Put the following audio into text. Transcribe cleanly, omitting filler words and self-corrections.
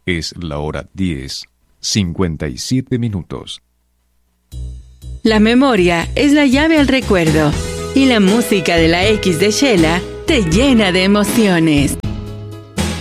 Es la hora 10:57. La memoria es la llave al recuerdo y la música de la X de Shela te llena de emociones.